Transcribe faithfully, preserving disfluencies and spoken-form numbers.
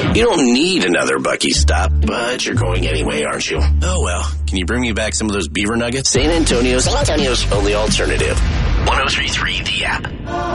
You don't need another Buc-ee's stop, but you're going anyway, aren't you? Oh well, can you bring me back some of those beaver nuggets? San Antonio's, San Antonio's only alternative. one oh three point three The App.